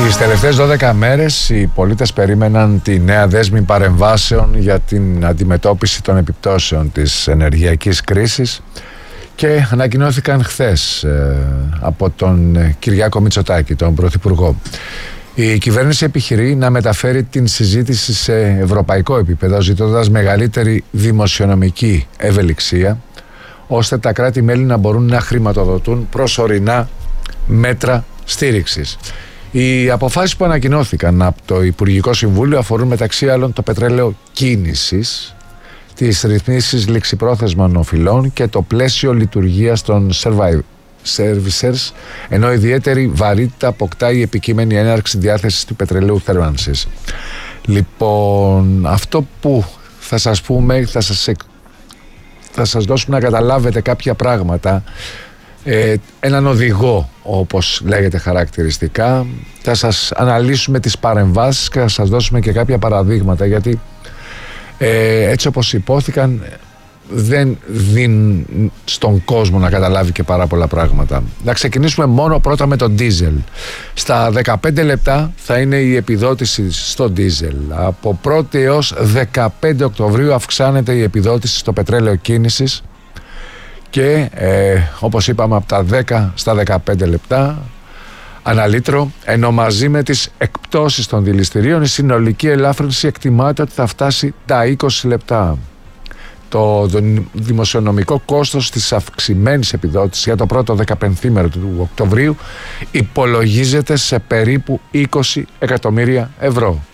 Τις τελευταίες 12 μέρες οι πολίτες περίμεναν τη νέα δέσμη παρεμβάσεων για την αντιμετώπιση των επιπτώσεων της ενεργειακής κρίσης και ανακοινώθηκαν χθες από τον Κυριάκο Μητσοτάκη, τον Πρωθυπουργό. Η κυβέρνηση επιχειρεί να μεταφέρει την συζήτηση σε ευρωπαϊκό επίπεδο, ζητώντας μεγαλύτερη δημοσιονομική ευελιξία, ώστε τα κράτη-μέλη να μπορούν να χρηματοδοτούν προσωρινά μέτρα στήριξης. Οι αποφάσεις που ανακοινώθηκαν από το Υπουργικό Συμβούλιο αφορούν μεταξύ άλλων το πετρέλαιο κίνησης, τις ρυθμίσεις ληξιπρόθεσμων οφειλών και το πλαίσιο λειτουργίας των servicers, ενώ ιδιαίτερη βαρύτητα αποκτά η επικείμενη έναρξη διάθεσης του πετρελαίου θέρμανσης. Λοιπόν, αυτό που θα σας πούμε, θα σας δώσουμε να καταλάβετε κάποια πράγματα, έναν οδηγό όπως λέγεται χαρακτηριστικά, θα σας αναλύσουμε τις παρεμβάσεις και θα σας δώσουμε και κάποια παραδείγματα, γιατί έτσι όπως υπόθηκαν δεν δίνουν στον κόσμο να καταλάβει και πάρα πολλά πράγματα. Να ξεκινήσουμε μόνο πρώτα με το ντίζελ. Στα 15 λεπτά θα είναι η επιδότηση στο ντίζελ. Από 1η έως 15 Οκτωβρίου αυξάνεται η επιδότηση στο πετρέλαιο κίνησης και όπως είπαμε από τα 10 στα 15 λεπτά ανά λίτρο, ενώ μαζί με τις εκπτώσεις των δηληστηρίων η συνολική ελάφρυνση εκτιμάται ότι θα φτάσει τα 20 λεπτά. Το δημοσιονομικό κόστος της αυξημένης επιδότησης για το πρώτο 15ήμερο του Οκτωβρίου υπολογίζεται σε περίπου 20 εκατομμύρια ευρώ.